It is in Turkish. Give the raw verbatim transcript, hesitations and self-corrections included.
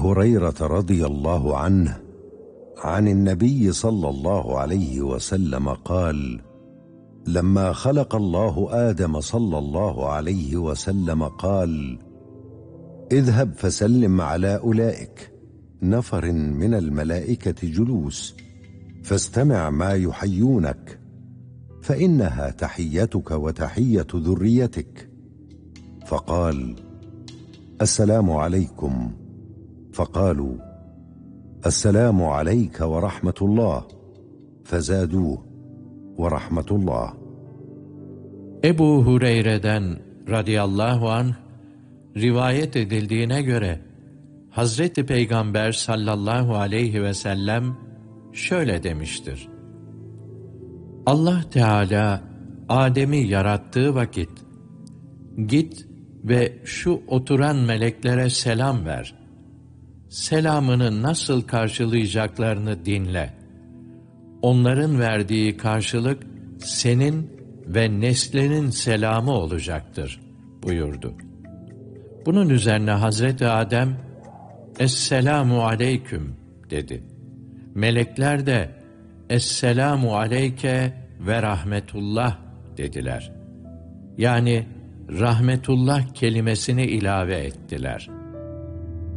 هريرة رضي الله عنه عن النبي صلى الله عليه وسلم قال: لما خلق الله آدم صلى الله عليه وسلم قال: اذهب فسلم على أولئك نفر من الملائكة جلوس، فاستمع ما يحيونك، فإنها تحيتك وتحية ذريتك. فقال: السلام عليكم. فقالوا: السلام عليك ورحمة الله. فزادوه: ورحمة الله. Ebu Hureyre'den radıyallahu anh rivayet edildiğine göre Hazreti Peygamber sallallahu aleyhi ve sellem şöyle demiştir: Allah Teala Adem'i yarattığı vakit, git ve şu oturan meleklere selam ver. Selamını nasıl karşılayacaklarını dinle. Onların verdiği karşılık senin ve neslinin selamı olacaktır buyurdu. Bunun üzerine Hazreti Adem, Esselamu aleyküm dedi. Melekler de Esselamu aleyke ve rahmetullah dediler. Yani rahmetullah kelimesini ilave ettiler.